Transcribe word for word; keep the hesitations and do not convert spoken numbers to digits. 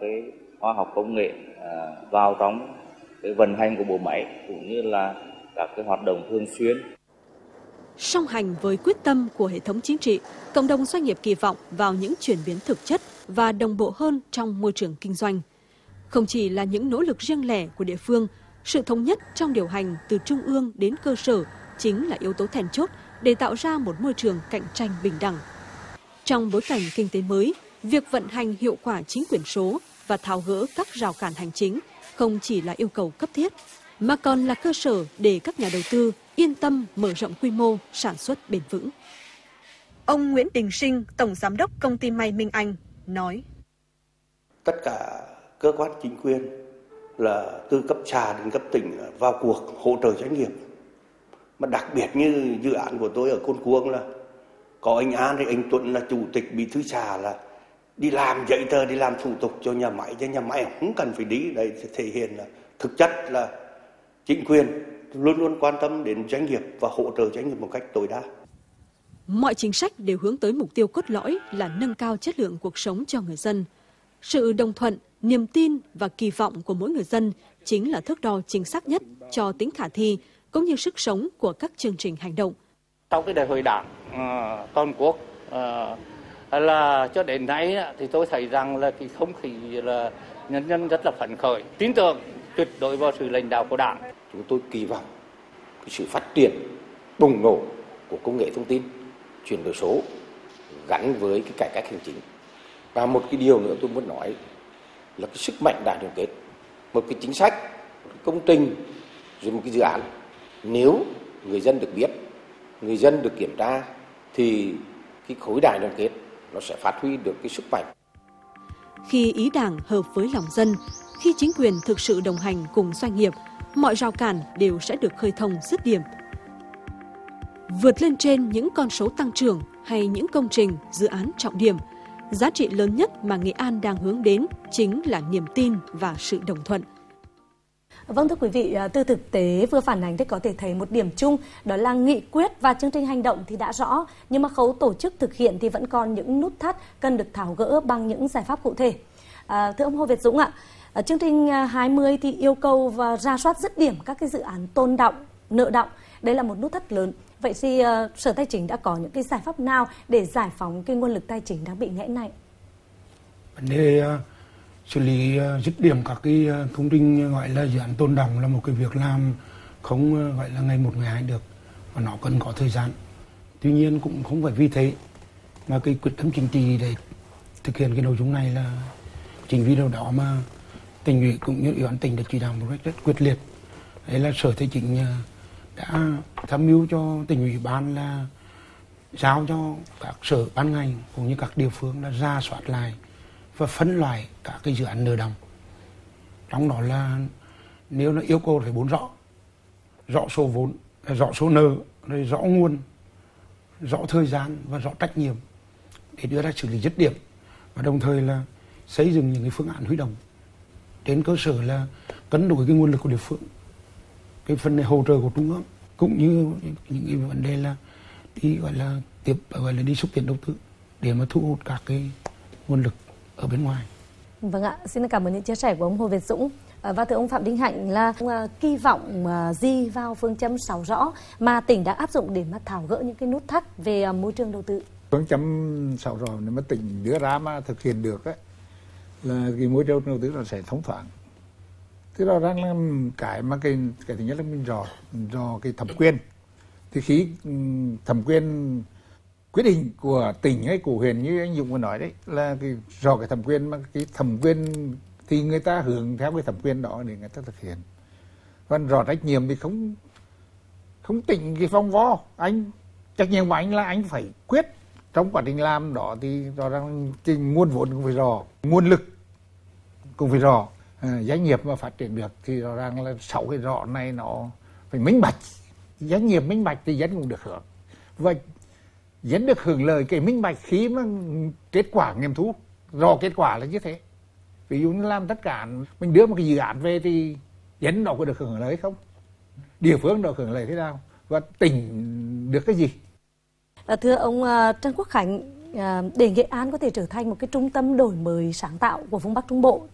cái khoa học công nghệ à, vào trong cái vận hành của bộ máy cũng như là các cái hoạt động thường xuyên. Song hành với quyết tâm của hệ thống chính trị, cộng đồng doanh nghiệp kỳ vọng vào những chuyển biến thực chất và đồng bộ hơn trong môi trường kinh doanh. Không chỉ là những nỗ lực riêng lẻ của địa phương, sự thống nhất trong điều hành từ trung ương đến cơ sở chính là yếu tố then chốt để tạo ra một môi trường cạnh tranh bình đẳng. Trong bối cảnh kinh tế mới, việc vận hành hiệu quả chính quyền số và tháo gỡ các rào cản hành chính không chỉ là yêu cầu cấp thiết, mà còn là cơ sở để các nhà đầu tư yên tâm mở rộng quy mô sản xuất bền vững. Ông Nguyễn Đình Sinh, Tổng Giám đốc Công ty May Minh Anh, nói: Tất cả cơ quan chính quyền là từ cấp xã đến cấp tỉnh vào cuộc hỗ trợ doanh nghiệp. Mà đặc biệt như dự án của tôi ở Côn Cuông là có anh An thì anh Tuấn là chủ tịch bí thư xã, là đi làm giấy tờ, đi làm thủ tục cho nhà máy, cho nhà máy không cần phải đi. Đây thể hiện là thực chất là chính quyền luôn luôn quan tâm đến doanh nghiệp và hỗ trợ doanh nghiệp một cách tối đa. Mọi chính sách đều hướng tới mục tiêu cốt lõi là nâng cao chất lượng cuộc sống cho người dân. Sự đồng thuận, niềm tin và kỳ vọng của mỗi người dân chính là thước đo chính xác nhất cho tính khả thi cũng như sức sống của các chương trình hành động. Sau cái đại hội đảng uh, toàn quốc uh, là cho đến nay thì tôi thấy rằng là cái không khí là nhân dân rất là phấn khởi, tin tưởng tuyệt đối vào sự lãnh đạo của Đảng. Chúng tôi kỳ vọng cái sự phát triển bùng nổ của công nghệ thông tin, chuyển đổi số gắn với cái cải cách hành chính. Và một cái điều nữa tôi muốn nói là cái sức mạnh đại đoàn kết, một cái chính sách, một cái công trình, rồi một cái dự án. Nếu người dân được biết, người dân được kiểm tra thì cái khối đại đoàn kết nó sẽ phát huy được cái sức mạnh. Khi ý Đảng hợp với lòng dân, khi chính quyền thực sự đồng hành cùng doanh nghiệp, mọi rào cản đều sẽ được khơi thông dứt điểm. Vượt lên trên những con số tăng trưởng hay những công trình, dự án trọng điểm, giá trị lớn nhất mà Nghệ An đang hướng đến chính là niềm tin và sự đồng thuận. Vâng, thưa quý vị, từ thực tế vừa phản ánh thì có thể thấy một điểm chung, đó là nghị quyết và chương trình hành động thì đã rõ, nhưng mà khâu tổ chức thực hiện thì vẫn còn những nút thắt cần được tháo gỡ bằng những giải pháp cụ thể. À, thưa ông Hồ Việt Dũng ạ, ở chương trình hai mươi thì yêu cầu và rà soát dứt điểm các cái dự án tồn đọng, nợ đọng, đây là một nút thắt lớn. Vậy thì uh, Sở Tài chính đã có những cái giải pháp nào để giải phóng cái nguồn lực tài chính đang bị nghẽn này? Vấn đề uh, xử lý uh, dứt điểm các cái uh, công trình gọi là dự án tồn đọng là một cái việc làm không uh, gọi là ngày một ngày hai được, và nó cần có thời gian. Tuy nhiên cũng không phải vì thế mà cái quyết tâm chính trị để thực hiện cái nội dung này là chính vì điều đó mà tỉnh ủy cũng như ủy ban tỉnh đã chỉ đạo một cách rất quyết liệt. Đấy là Sở Tài chính uh, đã tham mưu cho tỉnh ủy ban là giao cho các sở ban ngành cũng như các địa phương là rà soát lại và phân loại các cái dự án nợ đọng. Trong đó là nếu nó yêu cầu phải bốn rõ, rõ số vốn, rõ số nợ, rồi rõ nguồn, rõ thời gian và rõ trách nhiệm để đưa ra xử lý dứt điểm, và đồng thời là xây dựng những cái phương án huy động trên cơ sở là cân đối cái nguồn lực của địa phương, cái phần này hỗ trợ của trung ương, cũng như những cái vấn đề là đi gọi là tiếp gọi là đi xúc tiến đầu tư để mà thu hút các cái nguồn lực ở bên ngoài. Vâng ạ, xin cảm ơn những chia sẻ của ông Hồ Việt Dũng. Và thưa ông Phạm Đình Hạnh, là kỳ vọng gì vào phương châm sáu rõ mà tỉnh đã áp dụng để mà tháo gỡ những cái nút thắt về môi trường đầu tư? Phương châm sáu rõ nếu mà tỉnh đưa ra mà thực hiện được ấy, là cái môi trường đầu tư nó sẽ thông thoáng. Thế rõ ràng là cái mà cái cái thứ nhất là mình rõ rõ cái thẩm quyền. Thì khi thẩm quyền quyết định của tỉnh hay của huyện như anh Dũng vừa nói đấy là cái rõ cái thẩm quyền, mà cái thẩm quyền thì người ta hưởng theo cái thẩm quyền đó để người ta thực hiện. Còn rõ trách nhiệm thì không không tỉnh cái vòng vo. Anh trách nhiệm của anh là anh phải quyết trong quá trình làm đó, thì rõ ràng cái nguồn vốn cũng phải rõ, nguồn lực cũng phải rõ. À, doanh nghiệp mà phát triển được thì rõ ràng là sáu cái rõ này nó phải minh bạch. Doanh nghiệp minh bạch thì dân cũng được hưởng, và dân được hưởng lời cái minh bạch khi mà kết quả nghiệm thu rõ kết quả là như thế. Ví dụ như làm tất cả mình đưa một cái dự án về thì dân đó có được hưởng lợi không, địa phương đó hưởng lợi thế nào, và tỉnh được cái gì. À, thưa ông uh, Trần Quốc Khánh, uh, để Nghệ An có thể trở thành một cái trung tâm đổi mới sáng tạo của vùng Bắc Trung Bộ